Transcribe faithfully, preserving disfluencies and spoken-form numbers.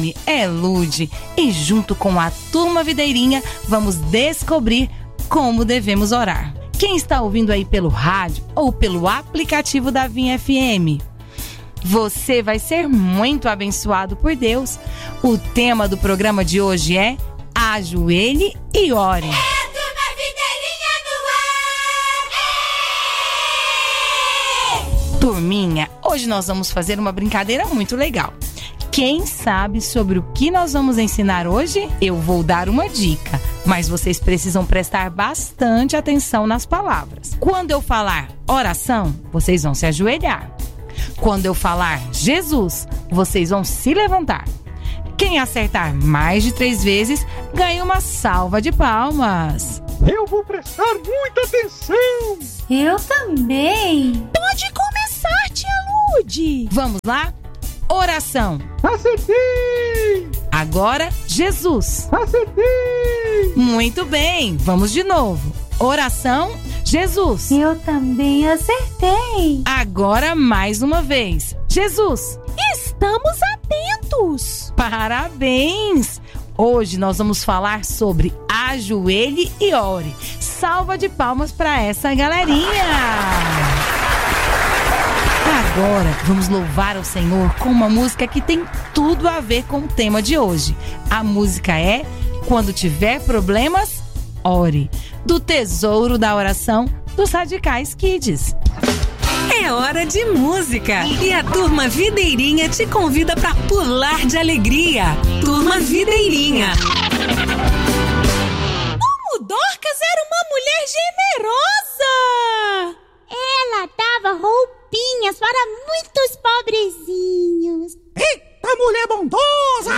nome é Lude e junto com a Turma Videirinha vamos descobrir como devemos orar. Quem está ouvindo aí pelo rádio ou pelo aplicativo da Vinha F M? Você vai ser muito abençoado por Deus. O tema do programa de hoje é Ajoelhe e Ore. Turminha, hoje nós vamos fazer uma brincadeira muito legal. Quem sabe sobre o que nós vamos ensinar hoje? Eu vou dar uma dica, mas vocês precisam prestar bastante atenção nas palavras. Quando eu falar oração, vocês vão se ajoelhar. Quando eu falar Jesus, vocês vão se levantar. Quem acertar mais de três vezes, ganha uma salva de palmas. Eu vou prestar muita atenção. Eu também. Pode começar, tia Lude. Vamos lá? Oração. Acertei. Agora, Jesus. Acertei. Muito bem, vamos de novo. Oração, Jesus. Eu também acertei. Agora mais uma vez. Jesus. Estamos atentos. Parabéns! Hoje nós vamos falar sobre ajoelhe e ore. Salva de palmas para essa galerinha! Agora vamos louvar ao Senhor com uma música que tem tudo a ver com o tema de hoje. A música é Quando Tiver Problemas, Ore, do Tesouro da Oração dos Radicais Kids. É hora de música e a Turma Videirinha te convida para pular de alegria. Turma Videirinha. Como Dorcas era uma mulher generosa! Ela dava roupinhas para muitos pobrezinhos.